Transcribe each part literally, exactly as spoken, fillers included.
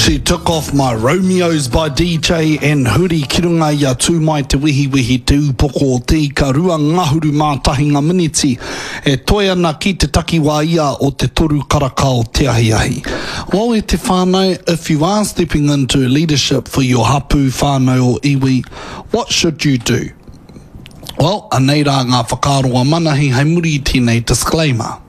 To took off my Romeos by D J and Huri Kirunga ia tū mai te wihi wihi te upoko o te ika rua ngahuru mātahi ngā miniti e toi ana ki te takiwā ia o te toru karaka o te ahi ahi. Well, e te whānau, if you are stepping into leadership for your hapu, whānau o iwi, what should you do? Well, anei rā ngā whakaroa manahi hei muri i tēnei disclaimer.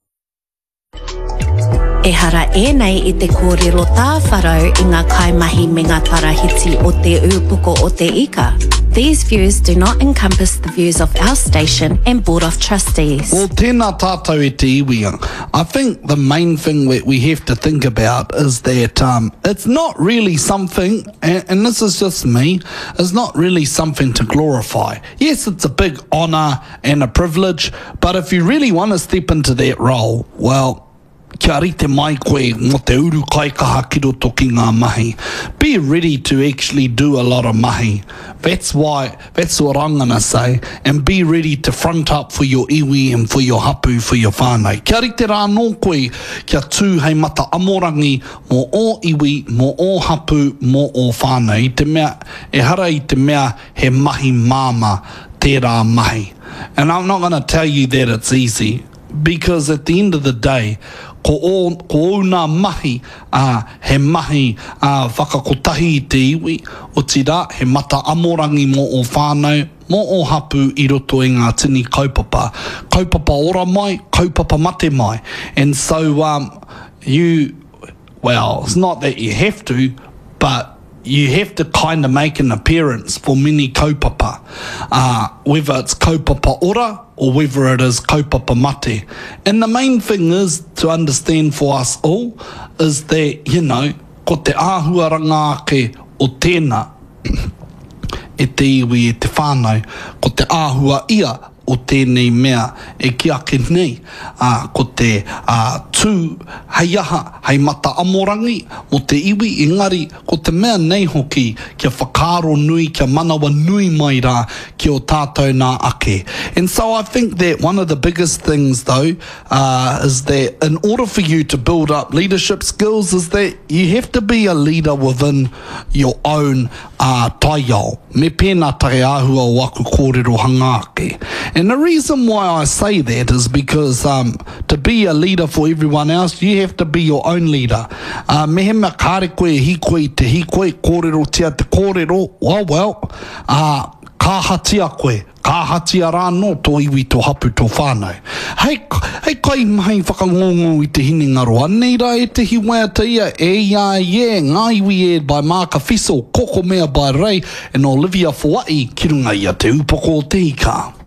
E hara ēnei i te kōrero tāwharau i ngā kaimahi me ngā tarahiti o te upoko o te ika. These views do not encompass the views of our station and Board of Trustees. Well, tēnā tātou e te iwi. I think the main thing that we have to think about is that um, it's not really something, and, and this is just me, it's not really something to glorify. Yes, it's a big honour and a privilege, but if you really want to step into that role, well, kia rite mai koe mo te uru kaikaha ki roto ki ngā mahi. Be ready to actually do a lot of mahi. That's why, that's what I'm going to say. And be ready to front up for your iwi and for your hapu, for your whānau. Kia rite rā nō koe kia tū hei mata amorangi mo o iwi, mo o hapu, mo o whānau. I te mea, e hara i te mea he mahi māma tērā mahi. And I'm not going to tell you that it's easy. Because at the end of the day, ko o, ko o nā mahi, uh, he mahi uh, whakakotahi i te iwi, o tira he mata amorangi mo o whānau, mo o hapu i roto i ngā tini kaupapa. Kaupapa ora mai, kaupapa mate mai. And so um, you, well, it's not that you have to, but you have to kind of make an appearance for many kaupapa, uh, whether it's kaupapa ora or whether it is kaupapa mate. And the main thing is to understand for us all is that, you know, ko te āhuaranga ake o tēnā e te iwi e te whānau, ko te āhua ia o tēnei mea e ki ake nei, uh, ko te uh, tū hei aha, hei mata amorangi o te iwi, engari ko te mea nei hoki kia whakaro nui, kia manawa nui mai rā ki o tātou nā ake. And so I think that one of the biggest things though uh, is that in order for you to build up leadership skills is that you have to be a leader within your own uh, taiao. Me pēnā tae āhua o aku kōrero hangāke. And the reason why I say that is because um, to be a leader for everyone else, you have to be your own leader. Uh, me he mea kāre koe hi koe te hi koe, kōrero tia te kōrero, well, well, uh, ka hatia koe, ka hatia rā no tō iwi tō hapu tō whānau. Hei, hei kai mai whakangongo i te hiningaroa, nei rā e te hiwea te ia, e ia e, ngā iwi e by Marka Fiso, Koko Mea by Ray, and Olivia Fuai, ki runga ia te upoko o te ika.